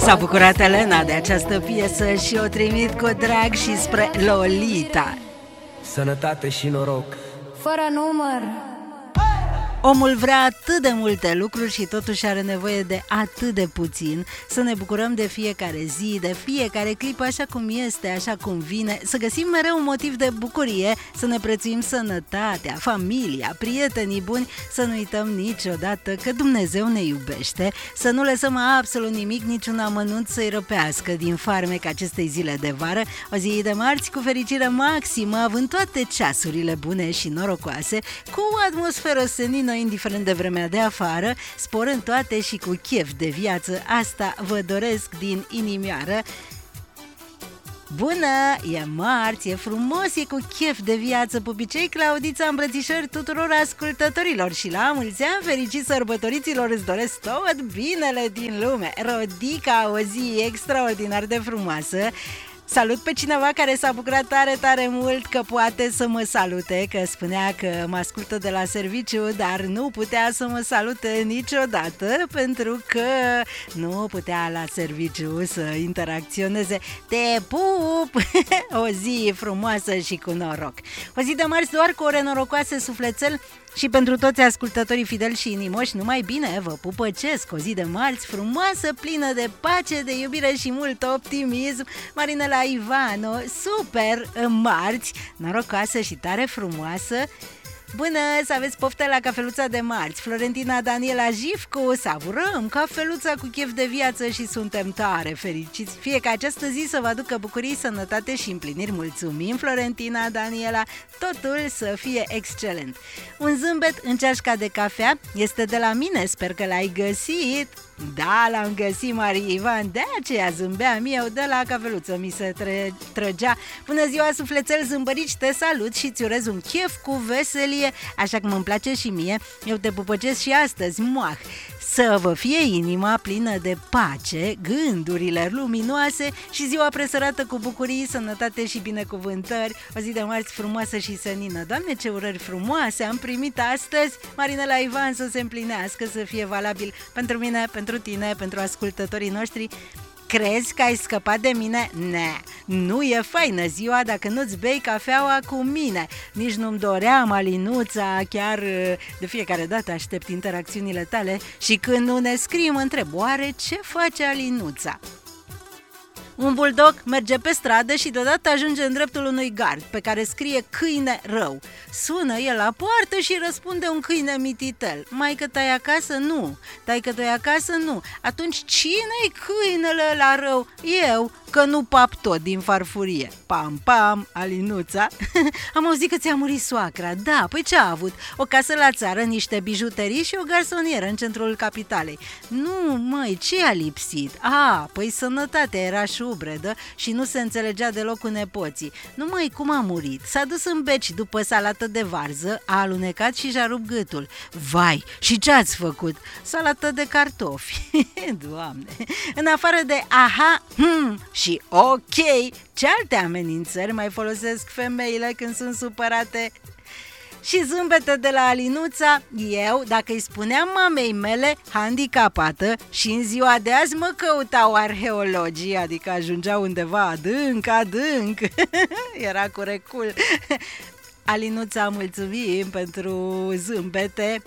S-a bucurat Elena de această piesă și o trimit cu drag și spre Lolita. Sănătate și noroc fără număr. Omul vrea atât de multe lucruri și totuși are nevoie de atât de puțin. Să ne bucurăm de fiecare zi, de fiecare clipă așa cum este, așa cum vine. Să găsim mereu un motiv de bucurie, să ne prețuim sănătatea, familia, prietenii buni. Să nu uităm niciodată că Dumnezeu ne iubește. Să nu lăsăm absolut nimic, niciun amănunt să-i răpească din farmec acestei zile de vară. O zi de marți cu fericire maximă, având toate ceasurile bune și norocoase, cu o atmosferă senină indiferent de vremea de afară, spor în toate și cu chef de viață. Asta vă doresc din inimioară. Bună! E marți, e frumos, e cu chef de viață. Pupicei, Claudița, îmbrățișări tuturor ascultătorilor și la mulți ani fericiți sărbătoriților îți doresc tot binele din lume. Rodica, o zi extraordinar de frumoasă. Salut pe cineva care s-a bucurat tare, tare mult că poate să mă salute, că spunea că mă ascultă de la serviciu, dar nu putea să mă salute niciodată pentru că nu putea la serviciu să interacționeze. Te pup! O zi frumoasă și cu noroc. O zi de marți doar cu ore norocoase, sufletel. Și pentru toți ascultătorii fideli și inimoși, numai bine, vă pupăcesc, o zi de marți frumoasă, plină de pace, de iubire și mult optimism. Marinela Ivano, super marți, norocoasă și tare frumoasă. Bună, să aveți poftă la cafeluța de marți. Florentina Daniela Jivcu, savurăm cafeluța cu chef de viață și suntem tare fericiți. Fie ca această zi să vă aducă bucurii, sănătate și împliniri. Mulțumim, Florentina Daniela, totul să fie excelent. Un zâmbet în ceașca de cafea este de la mine, sper că l-ai găsit. Da, l-am găsit, Marie Ivan, de aceea zâmbeam eu, de la cafeluță mi se trăgea. Bună ziua, sufletel zâmbărici, te salut și îți urez un chef cu veselie, așa cum îmi place și mie. Eu te pupăcesc și astăzi, moah! Să vă fie inima plină de pace, gândurile luminoase și ziua presărată cu bucurii, sănătate și binecuvântări. O zi de marți frumoasă și senină. Doamne, ce urări frumoase am primit astăzi! Marinela Ivan, să se împlinească, să fie valabil pentru mine, pentru tine, pentru ascultătorii noștri. Crezi că ai scăpat de mine? Ne, nu e faină ziua dacă nu-ți bei cafeaua cu mine. Nici nu-mi doream, Alinuța, chiar de fiecare dată aștept interacțiunile tale și când nu ne scrii mă întreb, oare ce face Alinuța? Un buldog merge pe stradă și deodată ajunge în dreptul unui gard pe care scrie câine rău. Sună el la poartă și răspunde un câine mititel. Maică, tai acasă? Nu. Taică, tai acasă? Nu. Atunci cine-i câinele ăla rău? Eu, că nu pap tot din farfurie. Pam, pam, Alinuța. Am auzit că ți-a murit soacra. Da, păi ce a avut? O casă la țară, niște bijuterii și o garsonieră în centrul capitalei. Nu, măi, ce a lipsit? Păi sănătatea era șubredă și nu se înțelegea deloc cu nepoții. Numai cum a murit? S-a dus în beci după salată de varză, a alunecat și și-a rupt gâtul. Vai, și ce ați făcut? Salată de cartofi. Doamne! În afară de aha, și ok, ce alte amenințări mai folosesc femeile când sunt supărate? Și zâmbete de la Alinuța, eu, dacă îi spuneam mamei mele handicapată și în ziua de azi mă căutau arheologii, adică ajungeau undeva adânc, era cu recul. Alinuța, mulțumim pentru zâmbete.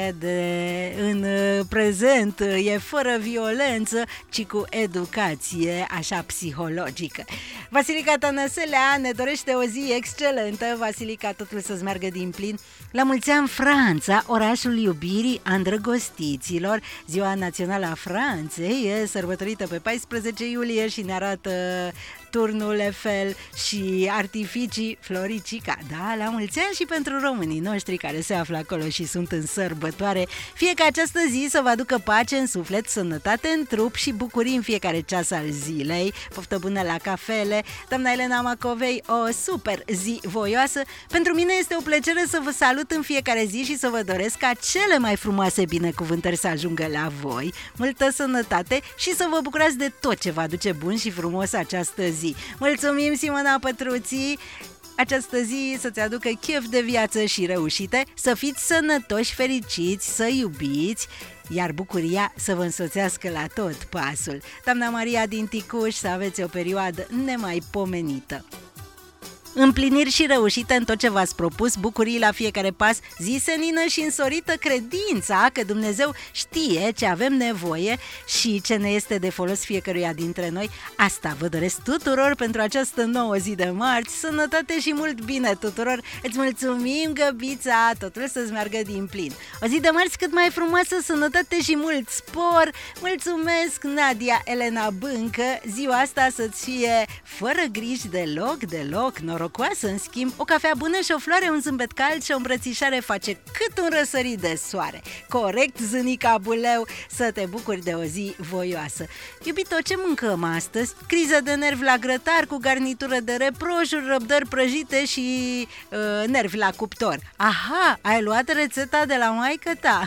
În prezent e fără violență, ci cu educație așa psihologică. Vasilica Tănăselea ne dorește o zi excelentă. Vasilica, totul să-ți meargă din plin. La mulți ani Franța, orașul iubirii, a îndrăgostiților. Ziua națională a Franței e sărbătorită pe 14 iulie și ne arată turnul Eiffel și artificii Floricica. Da, la mulți ani și pentru românii noștri care se află acolo și sunt în sărbătoare. Fie ca această zi să vă aducă pace în suflet, sănătate în trup și bucurii în fiecare ceas al zilei. Poftă bună la cafele. Doamna Elena Macovei, o super zi voioasă. Pentru mine este o plăcere să vă salut în fiecare zi și să vă doresc ca cele mai frumoase binecuvântări să ajungă la voi. Multă sănătate și să vă bucurați de tot ce vă aduce bun și frumos această zi. Mulțumim, Simona Pătruții! Această zi să-ți aducă chef de viață și reușite, să fiți sănătoși, fericiți, să iubiți, iar bucuria să vă însoțească la tot pasul. Doamna Maria din Ticuș, să aveți o perioadă nemaipomenită. Împliniri și reușite în tot ce v-ați propus, bucurii la fiecare pas, zi senină și însorită credința că Dumnezeu știe ce avem nevoie și ce ne este de folos fiecăruia dintre noi. Asta vă doresc tuturor pentru această nouă zi de marți, sănătate și mult bine tuturor. Îți mulțumim, Găbița, totul să-ți meargă din plin. O zi de marți cât mai frumoasă, sănătate și mult spor. Mulțumesc, Nadia Elena Bâncă, ziua asta să-ți fie fără griji deloc, norocoasă, în schimb, o cafea bună și o floare, un zâmbet cald și o îmbrățișare face cât un răsărit de soare. Corect, zânica Buleu, să te bucuri de o zi voioasă. Iubito, ce mâncăm astăzi? Criză de nervi la grătar cu garnitură de reproșuri, răbdări prăjite și nervi la cuptor. Aha, ai luat rețeta de la maică ta?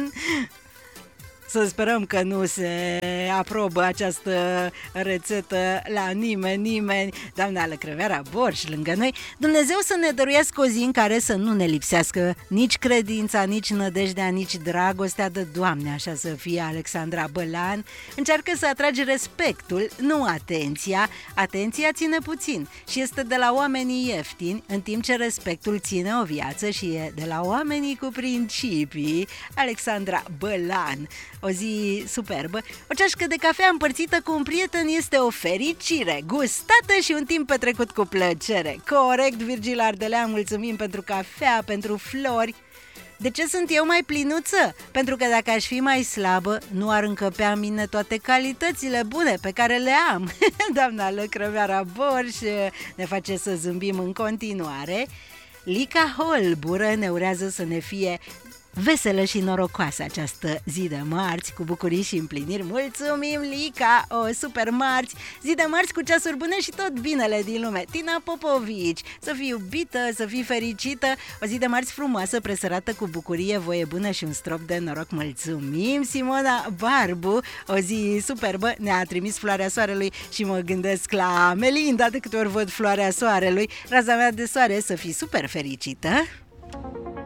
Să sperăm că nu se aprobă această rețetă la nimeni. Doamna Lăcrăveara Borș lângă noi. Dumnezeu să ne dăruiască o zi în care să nu ne lipsească nici credința, nici nădejdea, nici dragostea de Doamne, așa să fie. Alexandra Bălan încearcă să atrage respectul, nu atenția. Atenția ține puțin și este de la oamenii ieftini, în timp ce respectul ține o viață și e de la oamenii cu principii. Alexandra Bălan. O zi superbă. O ceașcă de cafea împărțită cu un prieten este o fericire, gustată și un timp petrecut cu plăcere. Corect, Virgil Ardelean, mulțumim pentru cafea, pentru flori. De ce sunt eu mai plinuță? Pentru că dacă aș fi mai slabă, nu ar încăpea în mine toate calitățile bune pe care le am. Doamna Lăcrăveara Borș ne face să zâmbim în continuare. Lica Holbură ne urează să ne fie veselă și norocoasă această zi de marți, cu bucurii și împliniri. Mulțumim, Lica! O super marți, zi de marți cu ceasuri bune și tot binele din lume. Tina Popovici, să fii iubită, să fii fericită, o zi de marți frumoasă, presărată cu bucurie, voie bună și un strop de noroc. Mulțumim, Simona Barbu, o zi superbă, ne-a trimis floarea soarelui și mă gândesc la Melinda de câte ori văd floarea soarelui. Raza mea de soare, să fii super fericită!